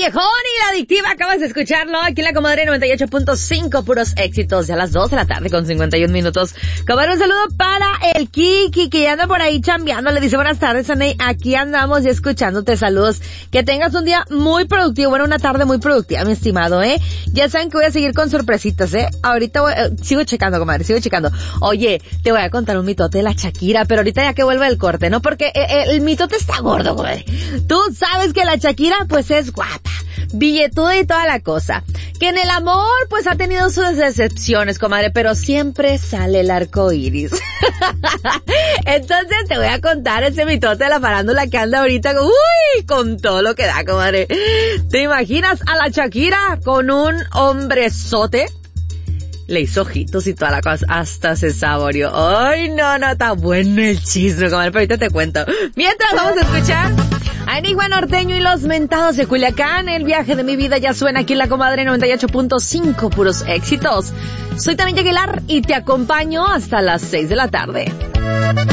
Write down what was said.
viejón y la adictiva, acabas de escucharlo aquí en la Comadre 98.5, puros éxitos, ya a las 2 de la tarde con 51 minutos. Comadre, un saludo para el Kiki, que ya anda por ahí chambeando, le dice buenas tardes, Aney, aquí andamos y escuchándote, saludos, que tengas un día muy productivo, bueno, una tarde muy productiva, mi estimado, ya saben que voy a seguir con sorpresitas, ahorita sigo checando, comadre, sigo checando. Oye, te voy a contar un mitote de la Shakira, pero ahorita ya que vuelve el corte, ¿no? Porque el mitote está gordo, comadre. Tú sabes que la Shakira, pues es guapa, billetuda y toda la cosa. Que en el amor, pues ha tenido sus decepciones, comadre, pero siempre sale el arco iris. Entonces te voy a contar ese mitote de la farándula que anda ahorita, con todo lo que da, comadre. ¿Te imaginas a la Shakira con un hombrezote? Le hizo ojitos y toda la cosa, hasta se saboreó. Ay, no, está bueno el chisme, comadre, pero ahorita te cuento. Mientras vamos a escuchar a Enigma Norteño y los Mentados de Culiacán. El viaje de mi vida ya suena aquí en la Comadre 98.5, puros éxitos. Soy Tania Aguilar y te acompaño hasta las 6 de la tarde.